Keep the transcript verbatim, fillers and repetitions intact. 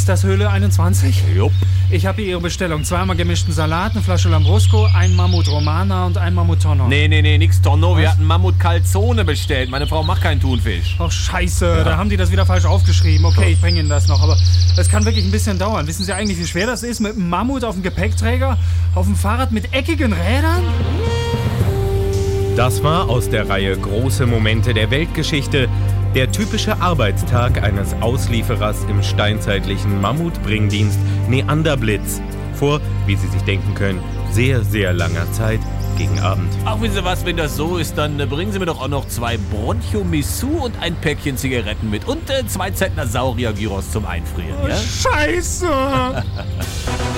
Ist das Höhle einundzwanzig? Jupp. Ich habe hier Ihre Bestellung. Zweimal gemischten Salat, eine Flasche Lambrusco, ein Mammut Romana und ein Mammut Tonno. Nee, nee, nee, nix Tonno. Was? Wir hatten Mammut Calzone bestellt. Meine Frau macht keinen Thunfisch. Ach, scheiße, da haben die das wieder falsch aufgeschrieben. Okay, ich bringe Ihnen das noch, aber es kann wirklich ein bisschen dauern. Wissen Sie eigentlich, wie schwer das ist, mit einem Mammut auf dem Gepäckträger, auf dem Fahrrad mit eckigen Rädern? Das war aus der Reihe Große Momente der Weltgeschichte der typische Arbeitstag eines Auslieferers im steinzeitlichen Mammutbringdienst Neanderblitz vor, wie Sie sich denken können, sehr, sehr langer Zeit gegen Abend. Ach, wissen Sie was, wenn das so ist, dann äh, bringen Sie mir doch auch noch zwei Bronchomissou und ein Päckchen Zigaretten mit und äh, zwei Zentner Saurier-Gyros zum Einfrieren, ja? Scheiße!